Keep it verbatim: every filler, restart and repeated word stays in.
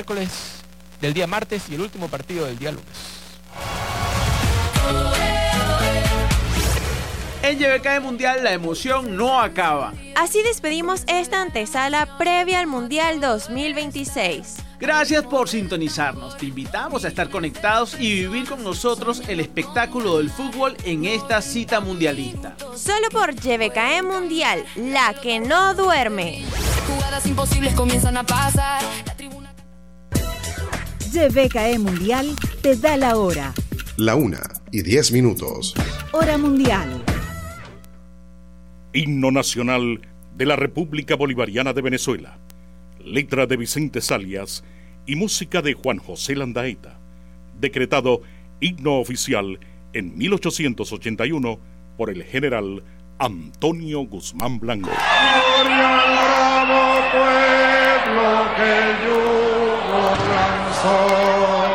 miércoles, del día martes y el último partido del día lunes. En Y B K Mundial la emoción no acaba. Así despedimos esta antesala previa al Mundial dos mil veintiséis. Gracias por sintonizarnos. Te invitamos a estar conectados y vivir con nosotros el espectáculo del fútbol en esta cita mundialista. Solo por Y B K Mundial, la que no duerme. Jugadas imposibles comienzan a pasar. Y B K Mundial te da la hora. La una y diez minutos. Hora mundial. Himno nacional de la República Bolivariana de Venezuela. Letra de Vicente Salias y música de Juan José Landaeta. Decretado himno oficial en mil ochocientos ochenta y uno por el general Antonio Guzmán Blanco. Gloria al bravo pueblo que el yugo transó.